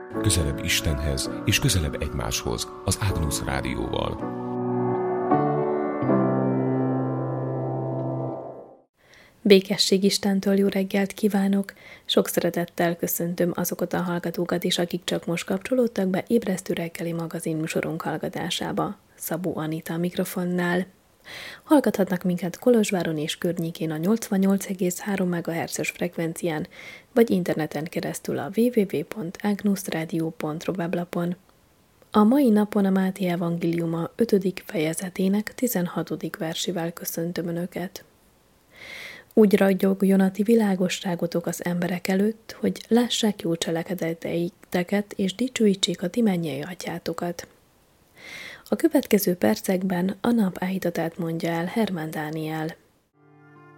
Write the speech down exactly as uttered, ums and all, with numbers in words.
Közelebb Istenhez és közelebb egymáshoz az Agnus Rádióval. Békesség Istentől jó reggelt kívánok! Sok szeretettel köszöntöm azokat a hallgatókat is, akik csak most kapcsolódtak be Ébresztő reggeli magazin műsorunk hallgatásába. Szabó Anita a mikrofonnál. Hallgathatnak minket Kolozsváron és környékén a nyolcvannyolc egész három megahertzes frekvencián, vagy interneten keresztül a double-u double-u double-u pont agnusradio pont ru weblapon. A mai napon a Máté evangéliuma ötödik fejezetének tizenhatodik versével köszöntöm Önöket. Úgy ragyogjon a ti világosságotok az emberek előtt, hogy lássák jó cselekedeteiteket, és dicsőítsék a ti mennyei atyátokat. A következő percekben a nap áhítatát mondja el Hermann Dániel.